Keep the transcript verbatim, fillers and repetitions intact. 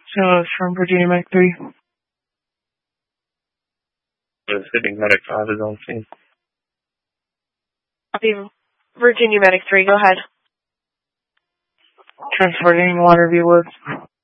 So it's from Virginia Medic three. Sitting Medic five is on scene. Copy. Virginia Medic three, go ahead. Transporting Waterview Woods.